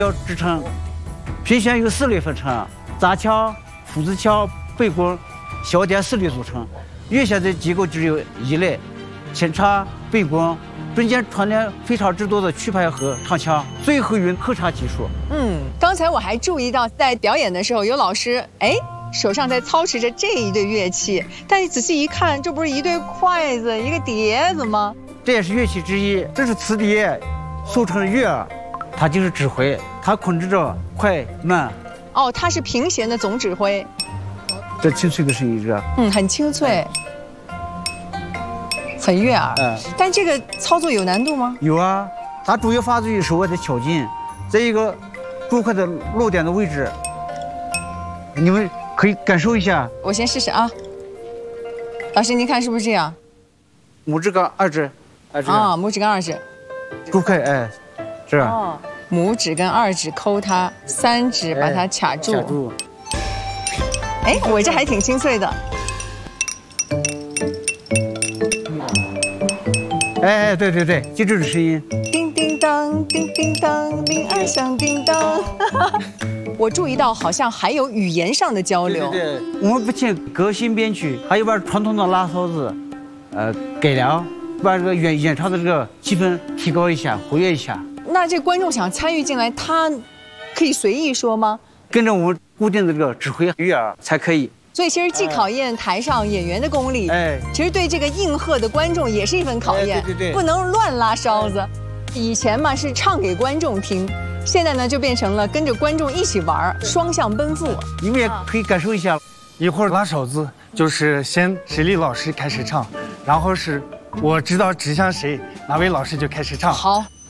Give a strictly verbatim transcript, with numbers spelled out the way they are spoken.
要支撑。评选由四类分成：砸敲、斧子敲、背弓、小点四类组成。乐弦的结构只有一类：前插、背弓，中间串联非常之多的曲牌和长腔，最后有口插技术。 嗯，刚才我还注意到，在表演的时候，有老师哎手上在操持着这一对乐器，但仔细一看，这不是一对筷子、一个碟子吗？ 这也是乐器之一，这是瓷碟，俗称乐耳，它就是指挥，它控制着快慢。 哦，它是平弦的总指挥。 这清脆的声音是吧？ 嗯，很清脆，很悦耳。嗯，但这个操作有难度吗？ 有啊，它主要发自于手腕的敲劲，在一个竹筷的落点的位置，你们可以感受一下。 我先试试啊，老师您看是不是这样？ 拇指跟二指，二指啊，拇指跟二指， 竹筷哎，是吧？ 哦，拇指跟二指抠它，三指把它卡住。 卡住。 哎，我这还挺清脆的。 哎哎，对对对，就这种声音。 叮叮当，叮叮当，铃儿响叮当。我注意到好像还有语言上的交流。 对对对，我们不仅革新编曲，还有把传统的拉槽子，呃，改良，把这个演演唱的这个气氛提高一下，活跃一下。 那这观众想参与进来，他可以随意说吗？ 跟着我们固定的这个指挥乐耳才可以。 所以其实既考验台上演员的功力，哎，其实对这个应和的观众也是一份考验， 哎、对对对， 不能乱拉哨子。以前嘛是唱给观众听，现在呢就变成了跟着观众一起玩，双向奔赴。 你们也可以感受一下， 一会儿拉哨子就是先水利老师开始唱，然后是我知道指向谁，哪位老师就开始唱。 好。